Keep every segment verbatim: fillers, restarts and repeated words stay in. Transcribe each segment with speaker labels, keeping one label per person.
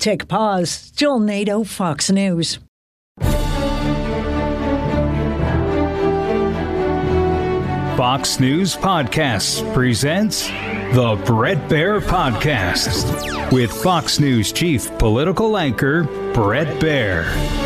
Speaker 1: Take a pause. Joel Nato, Fox News.
Speaker 2: Fox News Podcasts presents the Bret Baier Podcast with Fox News Chief Political Anchor Bret Baier.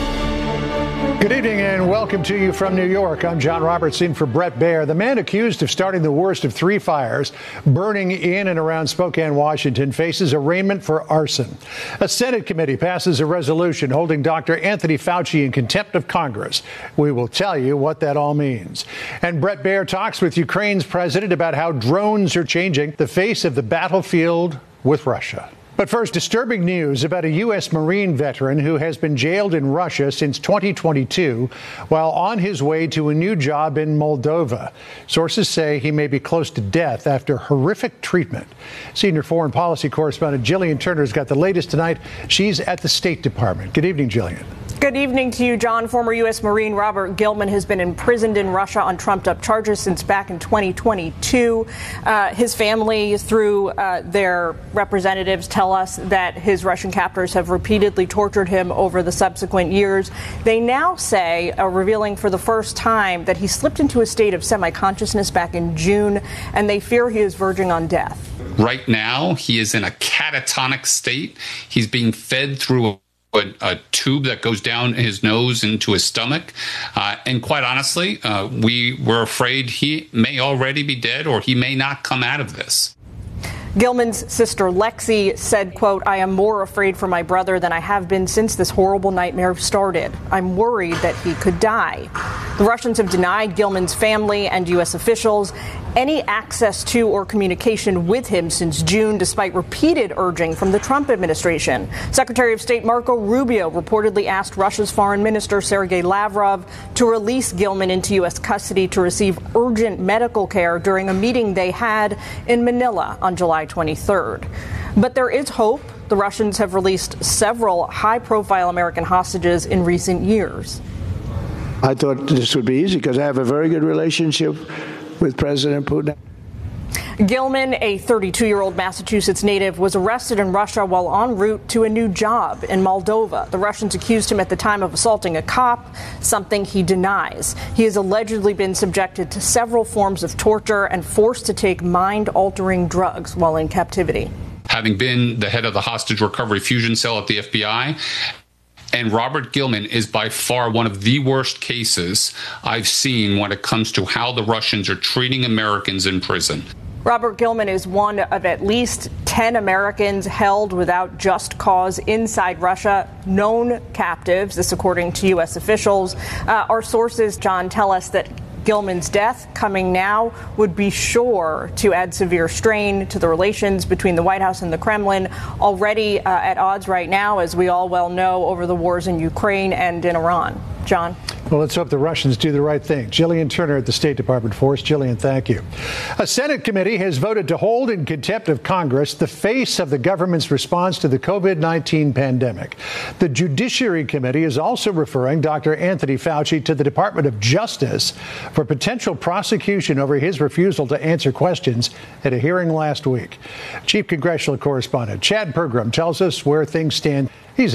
Speaker 3: Good evening and welcome to you from New York. I'm John Roberts in for Bret Baier. The man accused of starting the worst of three fires burning in and around Spokane, Washington, faces arraignment for arson. A Senate committee passes a resolution holding Doctor Anthony Fauci in contempt of Congress. We will tell you what that all means. And Bret Baier talks with Ukraine's president about how drones are changing the face of the battlefield with Russia. But first, disturbing news about a U S Marine veteran who has been jailed in Russia since twenty twenty-two while on his way to a new job in Moldova. Sources say he may be close to death after horrific treatment. Senior foreign policy correspondent Jillian Turner has got the latest tonight. She's at the State Department. Good evening, Jillian.
Speaker 4: Good evening to you, John. Former U S Marine Robert Gilman has been imprisoned in Russia on trumped-up charges since back in twenty twenty-two. Uh, his family, through uh, their representatives, tell us that his Russian captors have repeatedly tortured him over the subsequent years. They now say, uh, revealing for the first time, that he slipped into a state of semi-consciousness back in June, and they fear he is verging on death.
Speaker 5: Right now, he is in a catatonic state. He's being fed through a A, a tube that goes down his nose into his stomach. Uh, and quite honestly, uh, we were afraid he may already be dead or he may not come out of this.
Speaker 4: Gilman's sister Lexi said, quote, "I am more afraid for my brother than I have been since this horrible nightmare started. I'm worried that he could die." The Russians have denied Gilman's family and U S officials any access to or communication with him since June, despite repeated urging from the Trump administration. Secretary of State Marco Rubio reportedly asked Russia's Foreign Minister Sergei Lavrov to release Gilman into U S custody to receive urgent medical care during a meeting they had in Manila on July twenty-third. But there is hope. The Russians have released several high-profile American hostages in recent years.
Speaker 6: I thought this would be easy because I have a very good relationship with President Putin.
Speaker 4: Gilman, a thirty-two-year-old Massachusetts native, was arrested in Russia while en route to a new job in Moldova. The Russians accused him at the time of assaulting a cop, something he denies. He has allegedly been subjected to several forms of torture and forced to take mind-altering drugs while in captivity.
Speaker 5: Having been the head of the hostage recovery fusion cell at the F B I, and Robert Gilman is by far one of the worst cases I've seen when it comes to how the Russians are treating Americans in prison.
Speaker 4: Robert Gilman is one of at least ten Americans held without just cause inside Russia, known captives, this according to U S officials. Uh, our sources, John, tell us that Gilman's death coming now would be sure to add severe strain to the relations between the White House and the Kremlin, already uh, at odds right now, as we all well know, over the wars in Ukraine and in Iran. John?
Speaker 3: Well, let's hope the Russians do the right thing. Jillian Turner at the State Department for us. Jillian, thank you. A Senate committee has voted to hold in contempt of Congress the face of the government's response to the COVID nineteen pandemic. The Judiciary Committee is also referring Doctor Anthony Fauci to the Department of Justice for potential prosecution over his refusal to answer questions at a hearing last week. Chief Congressional Correspondent Chad Pergram tells us where things stand. He's